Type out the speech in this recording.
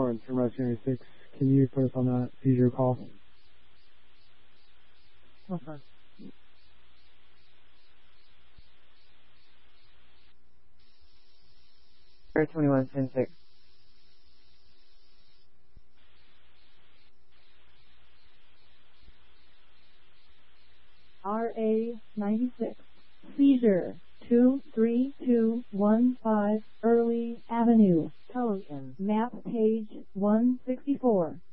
Lawrence from Rush 96. Can you put us on that seizure call? Okay. Air 21, 10-6. RA 96. Seizure 23215 Early Avenue. Pelican. Map page 164.